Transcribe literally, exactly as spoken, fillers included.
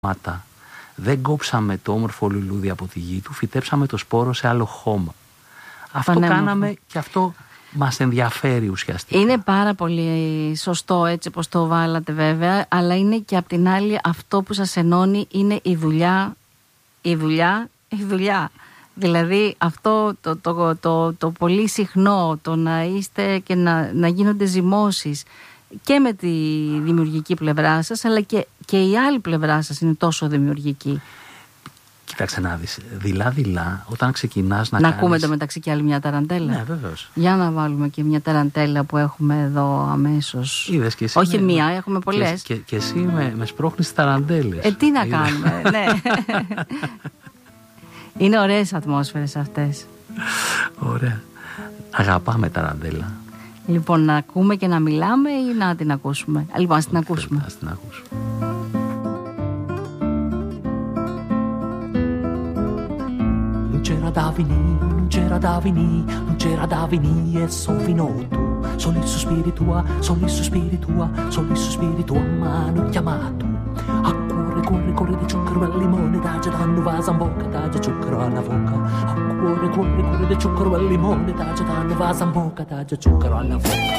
χώματα. Δεν κόψαμε το όμορφο λουλούδι από τη γη του, φυτέψαμε το σπόρο σε άλλο χώμα. Αυτό Πανέμορφο. κάναμε και αυτό μας ενδιαφέρει ουσιαστικά. Είναι πάρα πολύ σωστό έτσι όπως το βάλατε βέβαια, αλλά είναι και απ' την άλλη αυτό που σας ενώνει είναι η δουλειά, η δουλειά, η δουλειά. Δηλαδή αυτό το, το, το, το, το πολύ συχνό, το να είστε και να, να γίνονται ζυμώσεις και με τη δημιουργική πλευρά σας, αλλά και, και η άλλη πλευρά σας είναι τόσο δημιουργική. Κοίταξε να δεις, δειλά-δειλά όταν ξεκινάς να, να κάνεις... ακούμε το μεταξύ και άλλη μια ταραντέλα. Ναι, βεβαίως. Για να βάλουμε και μια ταραντέλα που έχουμε εδώ αμέσως. Είδες και εσύ. Όχι με... μία, έχουμε πολλές. Και, και, και εσύ με, με σπρώχνεις ταραντέλες. Ε, τι να Είδε. κάνουμε, ναι. Είναι ωραίες ατμόσφαιρες αυτές. Ωραία. Αγαπάμε ταραντέλα. Λοιπόν, να ακούμε και να μιλάμε ή να την ακούσουμε? Λοιπόν, ας την ακούσουμε. Ας την ακούσουμε. Non c'era Davini, non c'era Davini, non c'era Davini e son finito. Solo il sospiro tua, solo il sospiro tua, solo il sospiro tua m'hanno chiamato. A cuore, corre, corre di zucchero e limone, dai danno vasa in bocca, dai zucchero alla bocca. A cuore, corre, corre di zucchero e limone, dai danno vasa in bocca, dai zucchero alla bocca.